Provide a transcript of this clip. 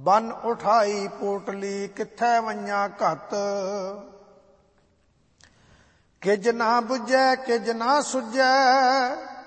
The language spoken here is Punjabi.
ਬਨ ਉਠਾਈ ਪੋਟਲੀ ਕਿੱਥੈ ਵਈਆਂ ਘੱਤ। ਕਿਜ ਨਾ ਬੁਝੈ ਕਿਜ ਨਾ ਸੁਝੈ